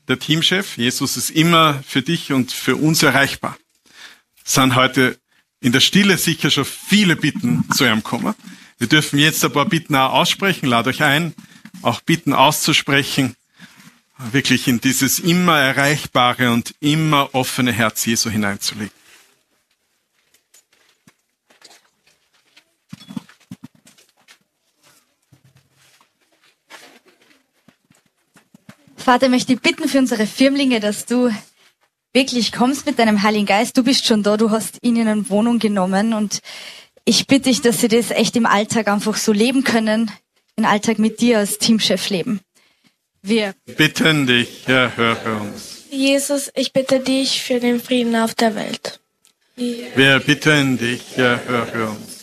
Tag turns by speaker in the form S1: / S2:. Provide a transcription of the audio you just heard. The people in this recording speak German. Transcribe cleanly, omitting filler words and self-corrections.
S1: der Teamchef. Jesus ist immer für dich und für uns erreichbar. Es sind heute in der Stille sicher schon viele Bitten zu ihm kommen. Wir dürfen jetzt ein paar Bitten auch aussprechen. Lade euch ein, auch Bitten auszusprechen, wirklich in dieses immer erreichbare und immer offene Herz Jesu hineinzulegen.
S2: Vater, ich möchte dich bitten für unsere Firmlinge, dass du wirklich kommst mit deinem Heiligen Geist. Du bist schon da, du hast ihnen eine Wohnung genommen und ich bitte dich, dass sie das echt im Alltag einfach so leben können, den Alltag mit dir als Teamchef leben. Wir
S1: bitten dich, Herr, höre uns.
S3: Jesus, ich bitte dich für den Frieden auf der Welt.
S1: Wir bitten dich, Herr, höre uns.